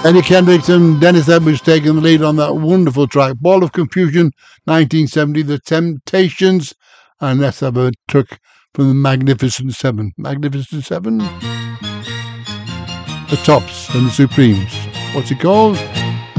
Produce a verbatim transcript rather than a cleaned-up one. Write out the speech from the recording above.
Eddie Kendricks and Dennis Edwards taking the lead on that wonderful track. Ball of Confusion, nineteen seventy, The Temptations, and let's have a took from the Magnificent Seven. Magnificent Seven? The Tops and the Supremes. What's it called?